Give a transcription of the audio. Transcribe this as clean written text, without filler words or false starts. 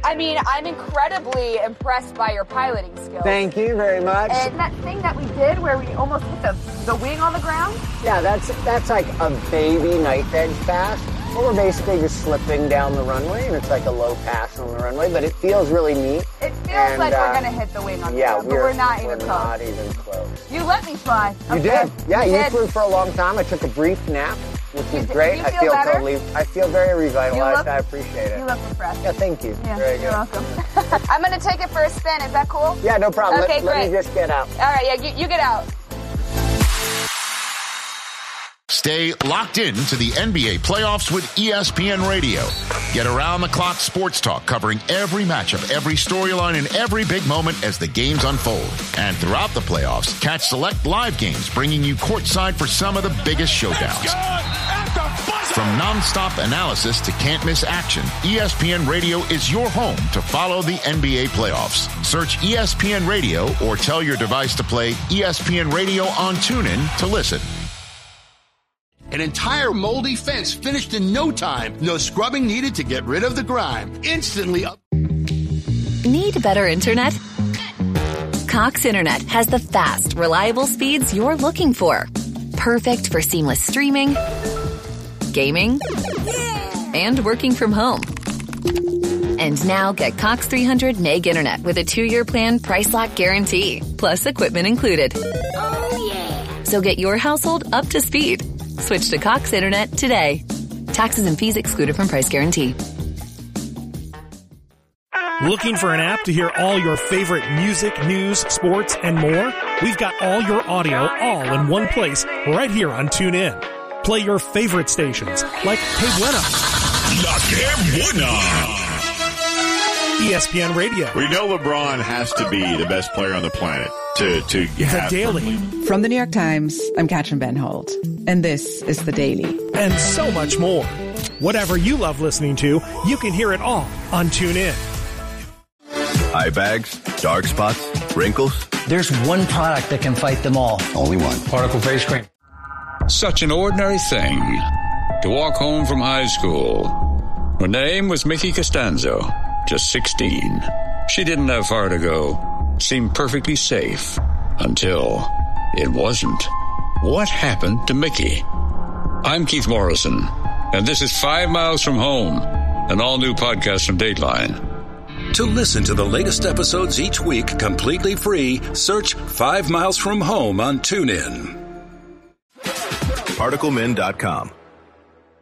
I mean, I'm incredibly impressed by your piloting skills. Thank you very much. And that thing that we did where we almost hit the wing on the ground? Yeah, that's like a baby knife edge pass. Well, we're basically just slipping down the runway, and it's like a low pass on the runway, but it feels really neat. It feels like we're going to hit the wing on the ground, but we're not even close. Not even close. You let me fly. You did. Yeah, you flew for a long time. I took a brief nap, which was great. I feel very revitalized. I appreciate it. You look refreshed. Yeah, thank you. Yeah, very good. You're welcome. I'm going to take it for a spin. Is that cool? Yeah, no problem. Okay, let me just get out. All right, yeah, you get out. Stay locked in to the NBA playoffs with ESPN Radio. Get around-the-clock sports talk covering every matchup, every storyline, and every big moment as the games unfold. And throughout the playoffs, catch select live games bringing you courtside for some of the biggest showdowns. From nonstop analysis to can't-miss action, ESPN Radio is your home to follow the NBA playoffs. Search ESPN Radio or tell your device to play ESPN Radio on TuneIn to listen. An entire moldy fence finished in no time. No scrubbing needed to get rid of the grime. Instantly up. Need better internet? Cox Internet has the fast, reliable speeds you're looking for. Perfect for seamless streaming, gaming, and working from home. And now get Cox 300 meg internet with a 2-year plan price lock guarantee, plus equipment included. Oh, yeah. So get your household up to speed. Switch to Cox Internet today. Taxes and fees excluded from price guarantee. Looking for an app to hear all your favorite music, news, sports, and more? We've got all your audio all in one place right here on TuneIn. Play your favorite stations like Hey Buena, La Que Buena, ESPN Radio. We know LeBron has to be the best player on the planet to have The Daily. From the New York Times, I'm Katrin Benholt, and this is The Daily. And so much more. Whatever you love listening to, you can hear it all on TuneIn. Eye bags, dark spots, wrinkles. There's one product that can fight them all. Only one. Particle Face Cream. Such an ordinary thing to walk home from high school. Her name was Mickey Costanzo, just 16. She didn't have far to go. Seemed perfectly safe until it wasn't. What happened to Mickey? I'm Keith Morrison, and this is 5 Miles from Home, an all-new podcast from Dateline. To listen to the latest episodes each week completely free, search 5 Miles from Home on TuneIn. ParticleMin.com.